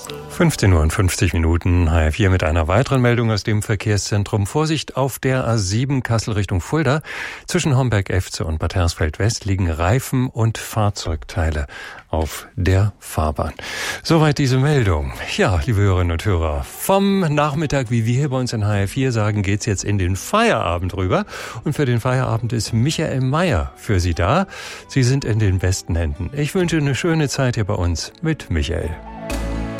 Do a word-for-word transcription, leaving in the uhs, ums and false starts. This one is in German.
fünfzehn Uhr und fünfzig Minuten, H F vier mit einer weiteren Meldung aus dem Verkehrszentrum. Vorsicht auf der A sieben Kassel Richtung Fulda. Zwischen Homberg-Efze und Bad Hersfeld-West liegen Reifen und Fahrzeugteile auf der Fahrbahn. Soweit diese Meldung. Ja, liebe Hörerinnen und Hörer, vom Nachmittag, wie wir hier bei uns in H F vier sagen, geht's jetzt in den Feierabend rüber. Und für den Feierabend ist Michael Mayer für Sie da. Sie sind in den besten Händen. Ich wünsche eine schöne Zeit hier bei uns mit Michael.